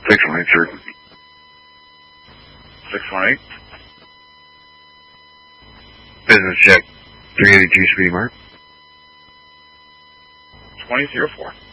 618, sir. 618. Business check. 382 Speedy Mark. 2004.